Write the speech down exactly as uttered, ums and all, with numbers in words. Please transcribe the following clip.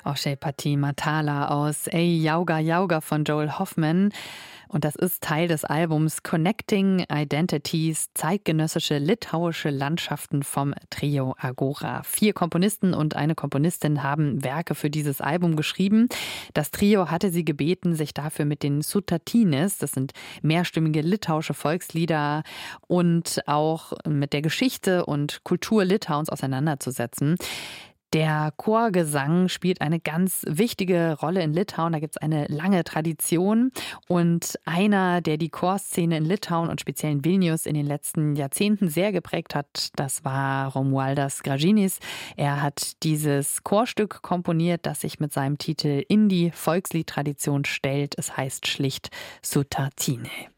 Oshé Pati Matala aus Ey Yauga Yauga von Joel Hoffman. Und das ist Teil des Albums Connecting Identities, zeitgenössische litauische Landschaften vom Trio Agora. Vier Komponisten und eine Komponistin haben Werke für dieses Album geschrieben. Das Trio hatte sie gebeten, sich dafür mit den Sutartines, das sind mehrstimmige litauische Volkslieder, und auch mit der Geschichte und Kultur Litauens auseinanderzusetzen. Der Chorgesang spielt eine ganz wichtige Rolle in Litauen. Da gibt es eine lange Tradition. Und einer, der die Chorszene in Litauen und speziell in Vilnius in den letzten Jahrzehnten sehr geprägt hat, das war Romualdas Gražinis. Er hat dieses Chorstück komponiert, das sich mit seinem Titel in die Volksliedtradition stellt. Es heißt schlicht Sutartine.